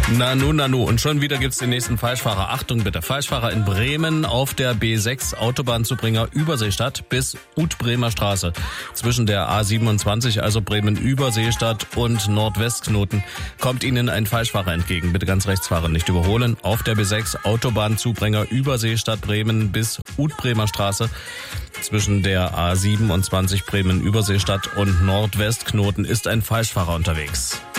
Nanu. Und schon wieder gibt's den nächsten Falschfahrer. Achtung bitte. Falschfahrer in Bremen auf der B6 Autobahnzubringer Überseestadt bis Ut-Bremer Straße. Zwischen der A27, also Bremen-Überseestadt und Nordwestknoten, kommt Ihnen ein Falschfahrer entgegen. Bitte ganz rechts fahren, nicht überholen. Auf der B6 Autobahnzubringer Überseestadt Bremen bis Ut-Bremer Straße. Zwischen der A27 Bremen-Überseestadt und Nordwestknoten ist ein Falschfahrer unterwegs.